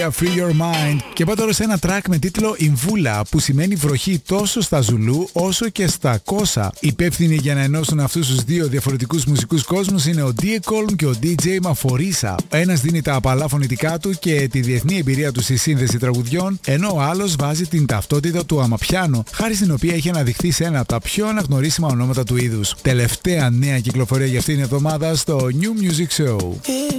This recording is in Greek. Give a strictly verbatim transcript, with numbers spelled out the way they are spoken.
Free Your Mind. Και πάω τώρα σε ένα track με τίτλο Ιμβούλα, που σημαίνει βροχή τόσο στα Ζουλού όσο και στα Κόσα. Υπεύθυνοι για να ενώσουν αυτούς τους δύο διαφορετικούς μουσικούς κόσμους είναι ο ντι Colm και ο ντι τζέι Maforisa. Ο ένας δίνει τα απαλά φωνητικά του και τη διεθνή εμπειρία του στη σύνδεση τραγουδιών, ενώ ο άλλος βάζει την ταυτότητα του αμαπιάνο, χάρη στην οποία έχει αναδειχθεί σε ένα από τα πιο αναγνωρίσιμα ονόματα του είδους. Τελευταία νέα κυκλοφορία για αυτήν την εβδομάδα στο New Music Show.